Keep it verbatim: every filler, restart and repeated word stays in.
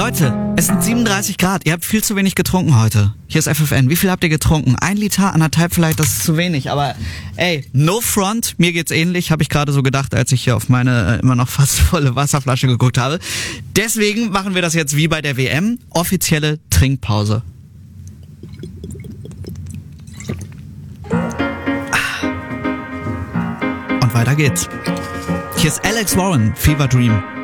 Leute, es sind siebenunddreißig Grad. Ihr habt viel zu wenig getrunken heute. Hier ist F F N. Wie viel habt ihr getrunken? Ein Liter, anderthalb vielleicht, das ist zu wenig. Aber ey, no front. Mir geht's ähnlich, habe ich gerade so gedacht, als ich hier auf meine äh, immer noch fast volle Wasserflasche geguckt habe. Deswegen machen wir das jetzt wie bei der W M. Offizielle Trinkpause. Und weiter geht's. Hier ist Alex Warren, Fever Dream.